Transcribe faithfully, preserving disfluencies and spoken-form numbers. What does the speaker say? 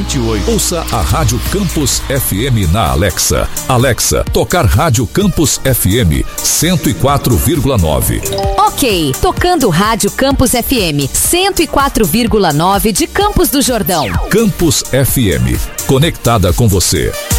vinte e oito. Ouça a Rádio Campus F M na Alexa. Alexa, tocar Rádio Campus F M cento e quatro vírgula nove. Ok, tocando Rádio Campus F M cento e quatro vírgula nove de Campos do Jordão. Campus F M, conectada com você.